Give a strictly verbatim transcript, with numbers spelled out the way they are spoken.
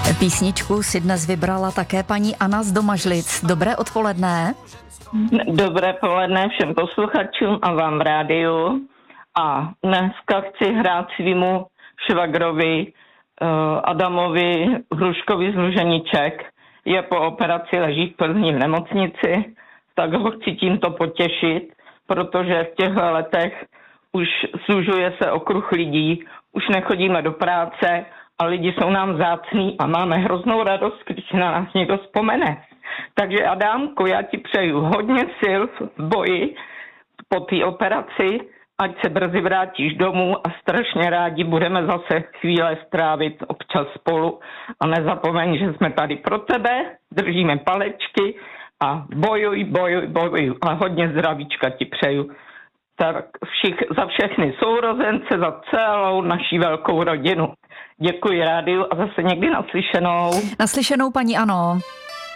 Písničku si dnes vybrala také paní Anna z Domažlic. Dobré odpoledne. Dobré poledne všem posluchačům a vám v rádiu. A dneska chci hrát svýmu švagrovi uh, Adamovi Hruškovi z Luženiček. Je po operaci, leží v Plzni v nemocnici, tak ho chci tímto potěšit, protože v těchto letech už zužuje se okruh lidí, už nechodíme do práce a lidi jsou nám vzácní a máme hroznou radost, když na nás někdo vzpomene. Takže Adámku, já ti přeju hodně sil v boji po té operaci, ať se brzy vrátíš domů a strašně rádi budeme zase chvíle strávit občas spolu. A nezapomeň, že jsme tady pro tebe, držíme palečky a bojuj, bojuj, bojuj a hodně zdravíčka ti přeju. Tak všich, za všechny sourozence, za celou naší velkou rodinu. Děkuji rádiu a zase někdy naslyšenou. Naslyšenou, paní Ano.